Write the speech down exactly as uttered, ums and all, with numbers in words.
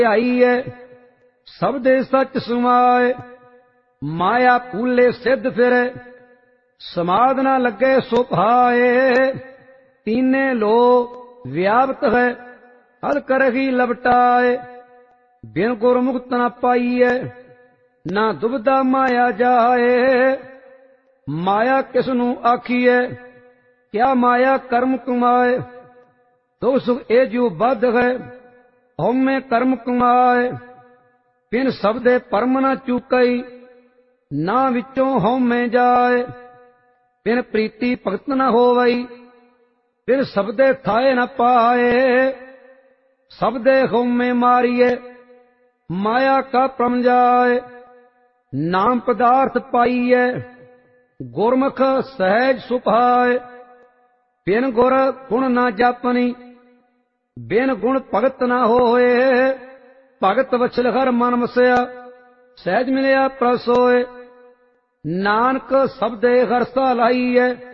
आईए सबदे सच समाए। माया कूले सिद्ध फिरे समाध न लगे सो भाए। तीने लो व्याप्त है हल कर ही लपटाए। बिन गुरमुक्त न पाइए ना दुबदा माया जाए। माया किसनू आखिए क्या माया कर्म कमाए। दो सुख ए जो बद है हमें कर्म कमाए। बिन सबदे परम न चूकई ना विचों हमें जाए। बिन प्रीति भगत न होवई बिन सबदे थाए न पाए। सबदे हमें मारिए माया का परम जाए। नाम पदार्थ पाइए गुरमुख सहज सुभाए। बिन गुर गुण न जापनी बिन गुण भगत न होए। भगत वछल हर मन मसया सहज मिलया प्रसोए। नानक सबदे हरसा लाइए